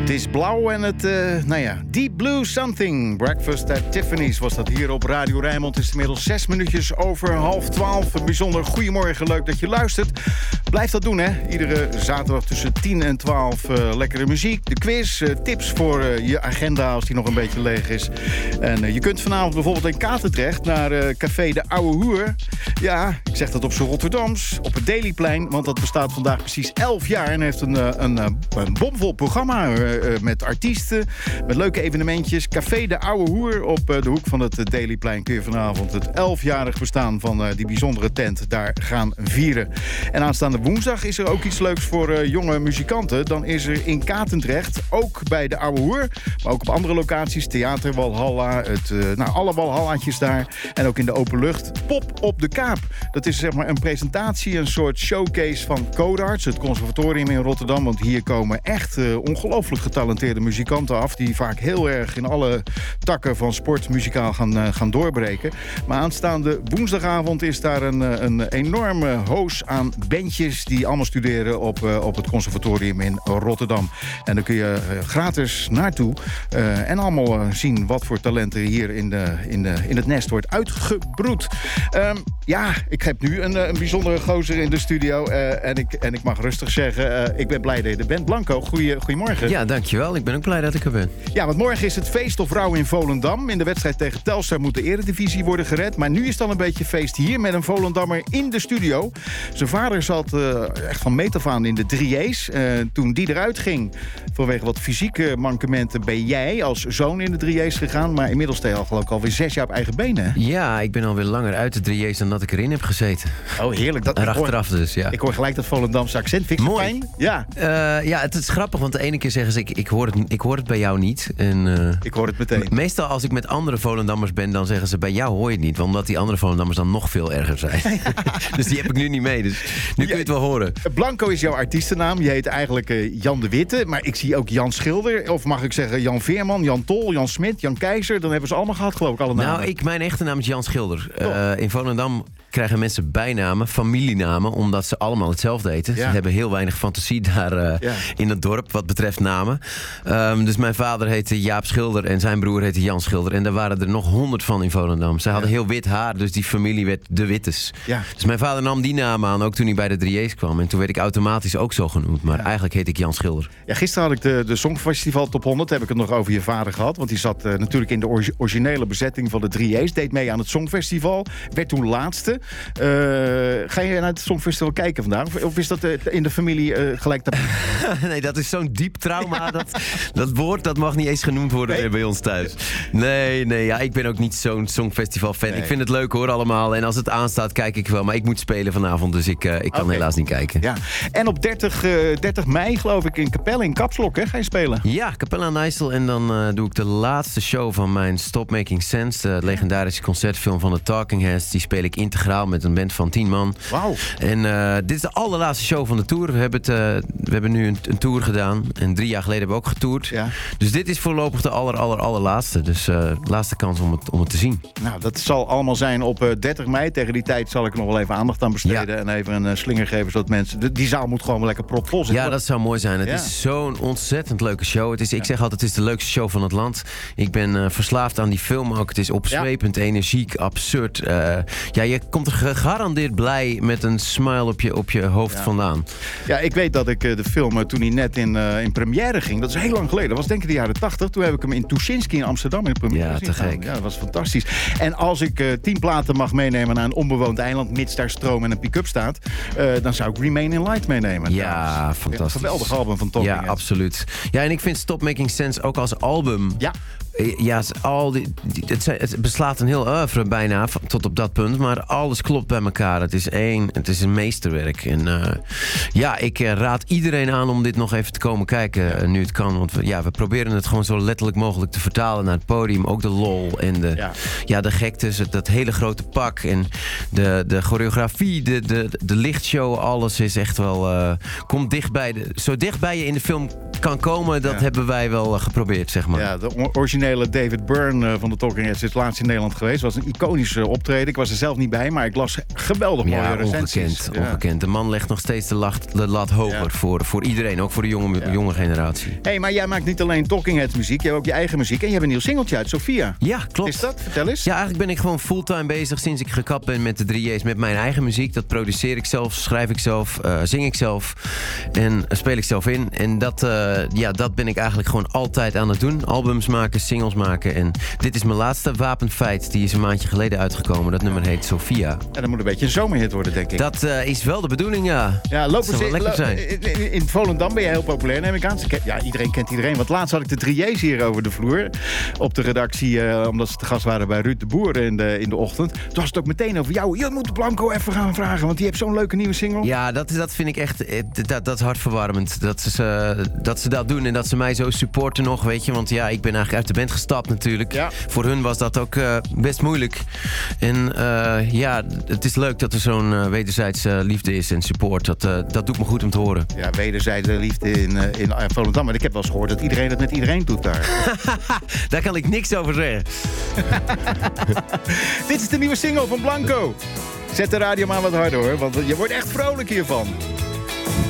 Het is blauw en het, Deep Blue Something. Breakfast at Tiffany's was dat hier op Radio Rijnmond. Het is inmiddels 6 minuutjes over 11:30. Een bijzonder goedemorgen, leuk dat je luistert. Blijf dat doen, hè. Iedere zaterdag tussen 10 en 12 lekkere muziek. De quiz, tips voor je agenda als die nog een beetje leeg is. En je kunt vanavond bijvoorbeeld in Katendrecht naar café De Oude Hoer. Ja, ik zeg dat op z'n Rotterdams, op het Dailyplein. Want dat bestaat vandaag precies 11 jaar en heeft een bomvol programma met artiesten, met leuke evenementjes. Café De Oude Hoer op de hoek van het Dailyplein kun je vanavond het 11-jarig bestaan van die bijzondere tent daar gaan vieren. En aanstaande woensdag is er ook iets leuks voor jonge muzikanten. Dan is er in Katendrecht, ook bij De Oude Hoer, maar ook op andere locaties, Theater Walhalla, alle Walhallaatjes daar. En ook in de open lucht, Pop op de Kaap. Dat is zeg maar een presentatie, een soort showcase van Codarts, het conservatorium in Rotterdam. Want hier komen echt ongelooflijk getalenteerde muzikanten af, die vaak heel erg in alle takken van sport muzikaal gaan doorbreken. Maar aanstaande woensdagavond is daar een enorme hoos aan bandjes die allemaal studeren op het conservatorium in Rotterdam. En daar kun je gratis naartoe en allemaal zien wat voor talenten hier in het nest wordt uitgebroed. Ik heb nu een bijzondere gozer in de studio en ik mag rustig zeggen, ik ben blij dat je er bent. Blanco, goedemorgen. Ja, dankjewel. Ik ben ook blij dat ik er ben. Ja, want morgen is het feest of rouw in Volendam. In de wedstrijd tegen Telstar moet de eredivisie worden gered. Maar nu is dan een beetje feest hier met een Volendammer in de studio. Zijn vader zat echt van meet af aan in de 3A's. Toen die eruit ging, vanwege wat fysieke mankementen, ben jij als zoon in de 3A's gegaan. Maar inmiddels sta je alweer 6 jaar op eigen benen. Ja, ik ben alweer langer uit de 3A's dan dat ik erin heb gezeten. Oh, heerlijk. Achteraf dus, ja. Ik hoor gelijk dat Volendamse accent. Vind je mooi. Fijn? Ja. Het is grappig, want de ene keer zeggen ze, ik hoor het bij jou niet. En, ik hoor het meteen. Meestal als ik met andere Volendammers ben, dan zeggen ze, bij jou hoor je het niet. Omdat die andere Volendammers dan nog veel erger zijn. Dus die heb ik nu niet mee. Dus nu kun je het wel horen. Blanco is jouw artiestennaam. Je heet eigenlijk Jan de Witte. Maar ik zie ook Jan Schilder. Of mag ik zeggen Jan Veerman, Jan Tol, Jan Smit, Jan Keizer. Dan hebben ze allemaal gehad, geloof ik, alle namen. Nou, mijn echte naam is Jan Schilder. In Volendam krijgen mensen bijnamen, familienamen, omdat ze allemaal hetzelfde eten. Ja. Ze hebben heel weinig fantasie daar in het dorp wat betreft namen. Dus mijn vader heette Jaap Schilder en zijn broer heette Jan Schilder. En daar waren er nog 100 van in Volendam. Ze hadden heel wit haar, dus die familie werd de Wittes. Ja. Dus mijn vader nam die naam aan, ook toen hij bij de 3A's kwam. En toen werd ik automatisch ook zo genoemd. Maar eigenlijk heet ik Jan Schilder. Ja, gisteren had ik de Songfestival Top 100. Heb ik het nog over je vader gehad. Want die zat natuurlijk in de originele bezetting van de 3A's. Deed mee aan het Songfestival. Werd toen laatste. Ga je naar het Songfestival kijken vandaag? Of is dat in de familie gelijk te... Nee, dat is zo'n diep trauma. Dat woord dat mag niet eens genoemd worden bij ons thuis. Nee, ja, ik ben ook niet zo'n Songfestival fan. Nee. Ik vind het leuk hoor, allemaal. En als het aanstaat, kijk ik wel. Maar ik moet spelen vanavond, dus ik kan helaas niet kijken. Ja. En op 30 mei, geloof ik, in Capelle, in Kapslok, hè, ga je spelen? Ja, Capelle aan IJssel. En dan doe ik de laatste show van mijn Stop Making Sense. De legendarische concertfilm van de Talking Heads. Die speel ik integraal met een band van 10 man. Wauw. En dit is de allerlaatste show van de tour. We hebben nu een tour gedaan. En 3 jaar geleden hebben we ook getoerd. Ja. Dus dit is voorlopig de allerlaatste. Dus laatste kans om het te zien. Nou, dat zal allemaal zijn op 30 mei. Tegen die tijd zal ik er nog wel even aandacht aan besteden. Ja. En even een slinger geven, zodat mensen... Die zaal moet gewoon lekker propvol zitten. Ja, dat zou mooi zijn. Het is zo'n ontzettend leuke show. Ik zeg altijd, het is de leukste show van het land. Ik ben verslaafd aan die film ook. Het is opzwepend, energiek, absurd. Je komt er gegarandeerd blij met een smile op je hoofd vandaan. Ja, ik weet dat ik de film toen hij net in première ging, dat is heel lang geleden. Dat was denk ik de jaren 80. Toen heb ik hem in Tuschinski in Amsterdam in première gezien. Ja, te gek. Ja, dat was fantastisch. En als ik 10 platen mag meenemen naar een onbewoond eiland, mits daar stroom en een pick-up staat, dan zou ik Remain in Light meenemen. Ja, fantastisch. Een geweldig album van Talking Heads. Ja, absoluut. Ja, en ik vind Stop Making Sense ook als album... Ja, het beslaat een heel oeuvre bijna tot op dat punt. Maar alles klopt bij elkaar. Het is een meesterwerk. En ik raad iedereen aan om dit nog even te komen kijken nu het kan. Want we proberen het gewoon zo letterlijk mogelijk te vertalen naar het podium. Ook de lol en de gektes, dat hele grote pak. En de choreografie, de lichtshow, alles is echt wel... komt dichtbij. Zo dichtbij je in de film kan komen, dat hebben wij wel geprobeerd, zeg maar. Ja, de originele David Byrne van de Talking Heads is laatst in Nederland geweest. Het was een iconisch optreden. Ik was er zelf niet bij, maar ik las geweldig mooie recensies. Ongekend. De man legt nog steeds de lat hoger voor iedereen. Ook voor de jonge generatie. Hey, maar jij maakt niet alleen Talking Heads muziek. Je hebt ook je eigen muziek. En je hebt een nieuw singeltje uit, Sophia. Ja, klopt. Is dat? Vertel eens. Ja, eigenlijk ben ik gewoon fulltime bezig sinds ik gekapt ben met de 3J's. Met mijn eigen muziek. Dat produceer ik zelf, schrijf ik zelf, zing ik zelf. En speel ik zelf in. En dat ben ik eigenlijk gewoon altijd aan het doen. Albums maken, singles maken. En dit is mijn laatste Wapenfeit. Die is een maandje geleden uitgekomen. Dat nummer heet Sophia. En dat moet een beetje een zomerhit worden, denk ik. Dat is wel de bedoeling, ja. Ja, dat zou wel lekker zijn. In Volendam ben je heel populair, neem ik aan. Ja, iedereen kent iedereen. Want laatst had ik de 3J's hier over de vloer. Op de redactie, omdat ze te gast waren bij Ruud de Boer in de ochtend. Toen was het ook meteen over jou. Je moet Blanco even gaan vragen, want die heeft zo'n leuke nieuwe single. Ja, dat vind ik echt... Dat is hartverwarmend. Dat ze dat doen en dat ze mij zo supporten nog, weet je. Want ja, ik ben eigenlijk uit de band gestapt natuurlijk. Ja. Voor hun was dat ook best moeilijk. En het is leuk dat er zo'n wederzijdse liefde is en support. Dat doet me goed om te horen. Ja, wederzijdse liefde in Volendam. Maar ik heb wel eens gehoord dat iedereen het met iedereen doet daar. Daar kan ik niks over zeggen. Dit is de nieuwe single van Blanco. Zet de radio maar wat harder hoor, want je wordt echt vrolijk hiervan.